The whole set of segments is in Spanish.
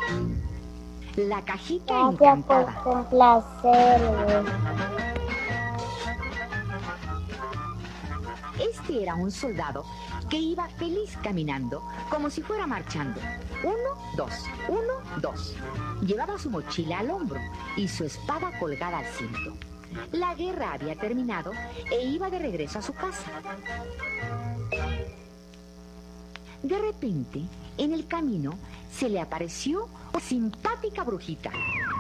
La cajita Gracias por encantada. complacerme. Este era un soldado que iba feliz caminando, como si fuera marchando. 1, 2, 1, 2. Llevaba su mochila al hombro y su espada colgada al cinto. La guerra había terminado e iba de regreso a su casa. De repente, en el camino, se le apareció una simpática brujita.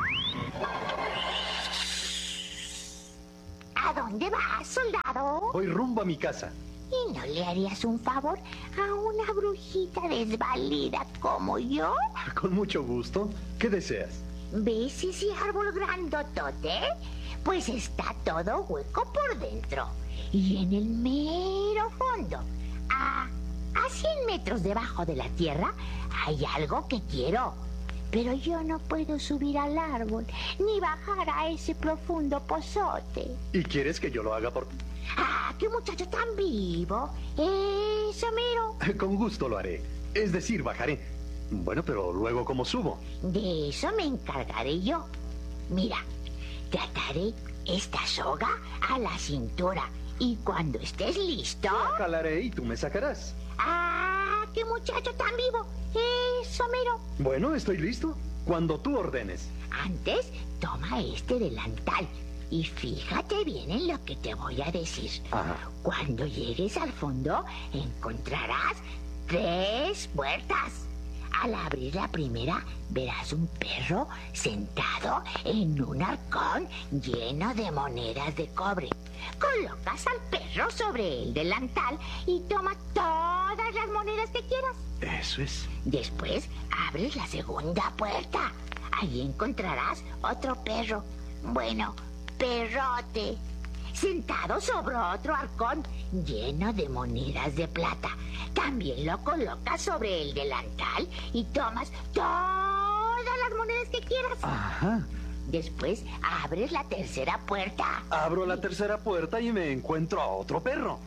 ¿A dónde vas, soldado? Voy rumbo a mi casa. ¿Y no le harías un favor a una brujita desvalida como yo? Con mucho gusto. ¿Qué deseas? ¿Ves ese árbol grandotote? Pues está todo hueco por dentro. Y en el mero fondo, a 100 metros debajo de la tierra, hay algo que quiero. Pero yo no puedo subir al árbol, ni bajar a ese profundo pozote. ¿Y quieres que yo lo haga por ti? ¡Ah, qué muchacho tan vivo! ¡Eso mero! Con gusto lo haré. Es decir, bajaré. Bueno, pero luego, ¿cómo subo? De eso me encargaré yo. Mira, te ataré esta soga a la cintura y cuando estés listo... Jalaré y tú me sacarás. ¡Ah, qué muchacho tan vivo! ¡Eso mero! Bueno, estoy listo. Cuando tú ordenes. Antes, toma este delantal y fíjate bien en lo que te voy a decir. Ajá. Cuando llegues al fondo, encontrarás 3 puertas. Al abrir la primera, verás un perro sentado en un arcón lleno de monedas de cobre. Colocas al perro sobre el delantal y toma todas las monedas que quieras. Eso es. Después, abres la segunda puerta. Allí encontrarás otro perro. Bueno, perrote. Sentado sobre otro arcón lleno de monedas de plata. También lo colocas sobre el delantal y tomas todas las monedas que quieras. Ajá. Después abres la tercera puerta. Abro la tercera puerta y me encuentro a otro perro.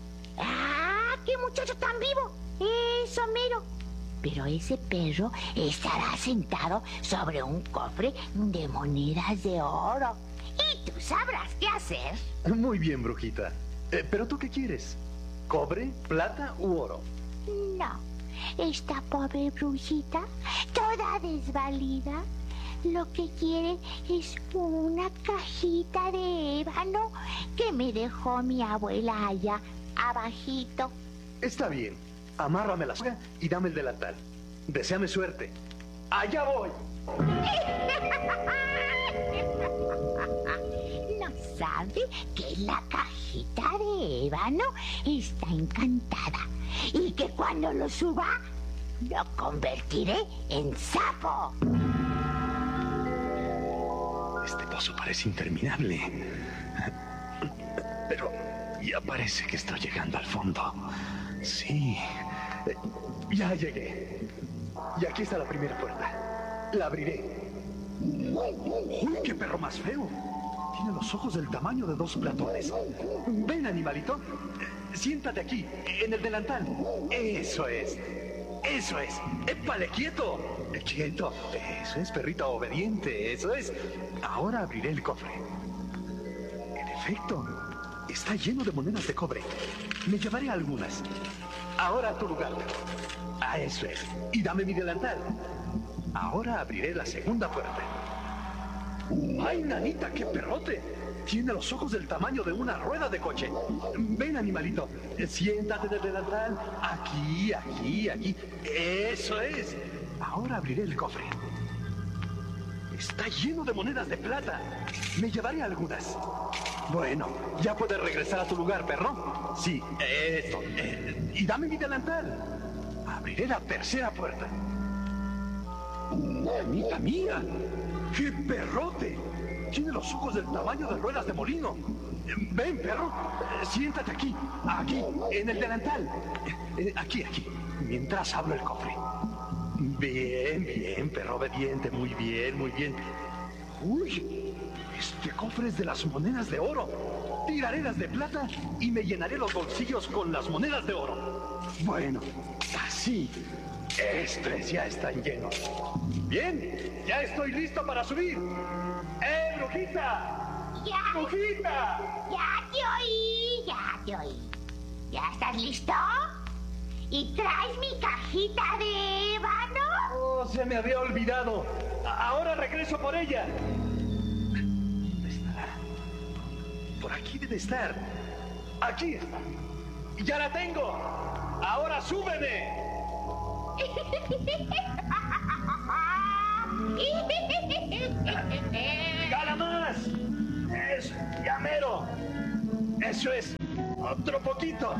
¡Ah, qué muchacho tan vivo! Eso mero. Pero ese perro estará sentado sobre un cofre de monedas de oro. Y tú sabrás qué hacer. Muy bien, brujita. ¿Pero tú qué quieres? ¿Cobre, plata u oro? No, esta pobre brujita, toda desvalida, lo que quiere es una cajita de ébano que me dejó mi abuela allá abajito. Está bien. Amárrame la soga y dame el delantal. Deséame suerte. ¡Allá voy! ¿No sabe que la cajita de ébano está encantada y que cuando lo suba lo convertiré en sapo? Este pozo parece interminable. Pero ya parece que estoy llegando al fondo. Sí. Ya llegué. Y aquí está la primera puerta. La abriré. ¡Uy, qué perro más feo! Tiene los ojos del tamaño de 2 platones. Ven, animalito. Siéntate aquí, en el delantal. Eso es. Eso es. ¡Épale, quieto! Quieto. Eso es, perrita obediente. Eso es. Ahora abriré el cofre. En efecto, está lleno de monedas de cobre. Me llevaré algunas. Ahora a tu lugar. Ah, eso es. Y dame mi delantal. Ahora abriré la segunda puerta. ¡Ay, nanita, qué perrote! Tiene los ojos del tamaño de una rueda de coche. Ven, animalito. Siéntate en el delantal. Aquí, aquí, aquí. Eso es. Ahora abriré el cofre. Está lleno de monedas de plata. Me llevaré algunas. Bueno, ya puedes regresar a tu lugar, perro. Sí, eso. Y dame mi delantal. Abriré la tercera puerta. ¡Mamita mía! ¡Qué perrote! Tiene los ojos del tamaño de ruedas de molino. Ven, perro. Siéntate aquí. Aquí, en el delantal. Aquí, aquí. Mientras abro el cofre. Bien, bien, perro obediente. Muy bien, muy bien. ¡Uy! Este cofre es de las monedas de oro. Tiraré las de plata y me llenaré los bolsillos con las monedas de oro. Bueno, así. Estos ya están llenos. Bien, ya estoy listo para subir. Brujita! Ya, ¡Brujita! ya te oí, ya te oí. ¿Ya estás listo? ¿Y traes mi cajita de ébano? Oh, se me había olvidado. Ahora regreso por ella. ¿Dónde estará? Por aquí debe estar. Aquí está. ¡Ya la tengo! ¡Ahora súbeme! ¡Gala más! ¡Eso! ¡Ya mero! ¡Eso es! ¡Otro poquito!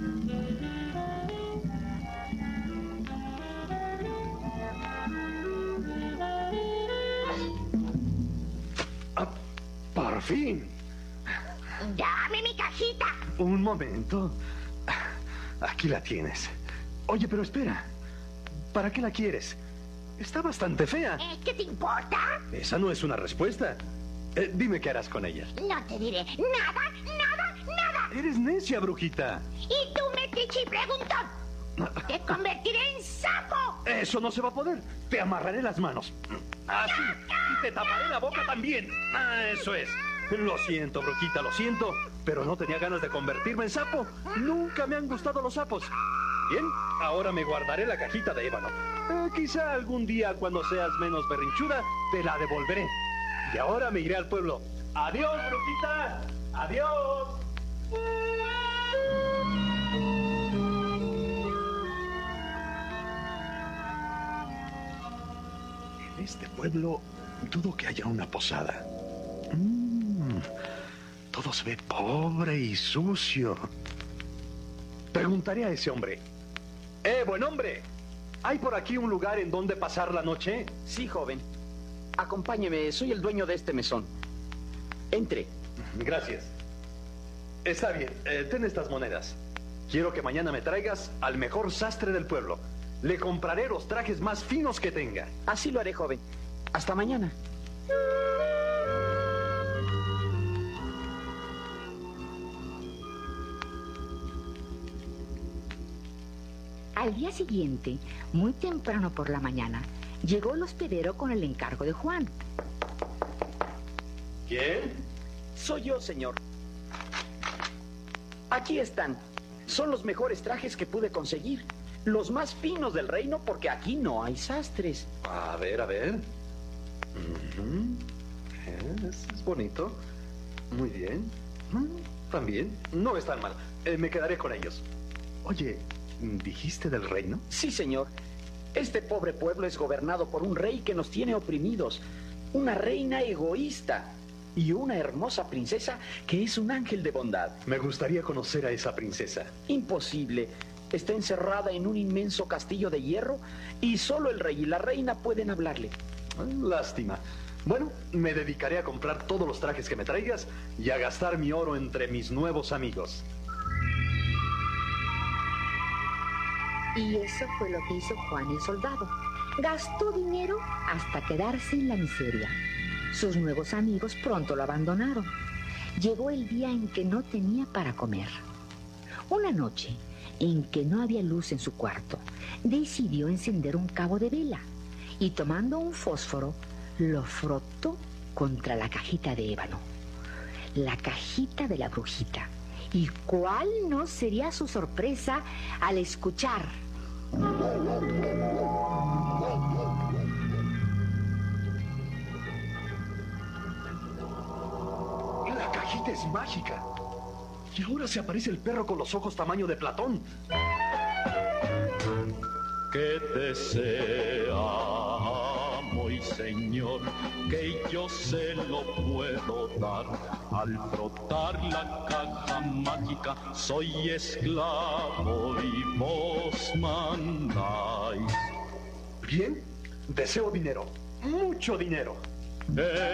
Ah, ¡por fin! Dame mi cajita. Un momento. Aquí la tienes. Oye, pero espera. ¿Para qué la quieres? Está bastante fea. ¿Qué te importa? Esa no es una respuesta. Dime qué harás con ella. No te diré nada, nada, nada. Eres necia, brujita. Y tú, metiche y preguntón. Te convertiré en sapo. Eso no se va a poder. Te amarraré las manos. Así. Y te taparé la boca también. Eso es. Lo siento, brujita, lo siento. Pero no tenía ganas de convertirme en sapo. Nunca me han gustado los sapos. Bien, ahora me guardaré la cajita de ébano. Quizá algún día, cuando seas menos berrinchuda, te la devolveré. Y ahora me iré al pueblo. ¡Adiós, brujita! ¡Adiós! En este pueblo dudo que haya una posada. Todo se ve pobre y sucio. Preguntaré a ese hombre. Buen hombre, ¿hay por aquí un lugar en donde pasar la noche? Sí, joven. Acompáñeme, soy el dueño de este mesón. Entre. Gracias. Está bien, ten estas monedas. Quiero que mañana me traigas al mejor sastre del pueblo. Le compraré los trajes más finos que tenga. Así lo haré, joven. Hasta mañana. Al día siguiente, muy temprano por la mañana, llegó el hospedero con el encargo de Juan. ¿Quién? Soy yo, señor. Aquí están. Son los mejores trajes que pude conseguir. Los más finos del reino, porque aquí no hay sastres. A ver, a ver. Es bonito. Muy bien. También. No están mal. Me quedaré con ellos. Oye, ¿dijiste del reino? Sí, señor. Este pobre pueblo es gobernado por un rey que nos tiene oprimidos. Una reina egoísta. Y una hermosa princesa que es un ángel de bondad. Me gustaría conocer a esa princesa. Imposible. Está encerrada en un inmenso castillo de hierro y solo el rey y la reina pueden hablarle. Lástima. Bueno, me dedicaré a comprar todos los trajes que me traigas y a gastar mi oro entre mis nuevos amigos. Y eso fue lo que hizo Juan el soldado. Gastó dinero hasta quedarse en la miseria. Sus nuevos amigos pronto lo abandonaron. Llegó el día en que no tenía para comer. Una noche, en que no había luz en su cuarto, decidió encender un cabo de vela y tomando un fósforo, lo frotó contra la cajita de ébano. La cajita de la brujita. ¿Y cuál no sería su sorpresa al escuchar? La cajita es mágica. Y ahora se aparece el perro con los ojos tamaño de Platón. ¿Qué desea, amo y señor? Que yo se lo puedo dar. Al frotar la caja mágica, soy esclavo y vos mandáis. Bien, deseo dinero. Mucho dinero.